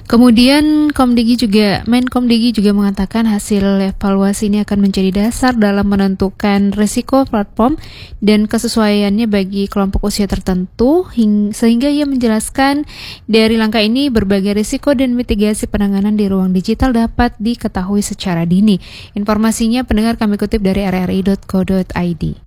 Kemudian Menkomdigi juga mengatakan hasil evaluasi ini akan menjadi dasar dalam menentukan risiko platform dan kesesuaiannya bagi kelompok usia tertentu, sehingga ia menjelaskan dari langkah ini berbagai risiko dan mitigasi penanganan di ruang digital dapat diketahui secara dini. Informasinya pendengar kami kutip dari rri.co.id.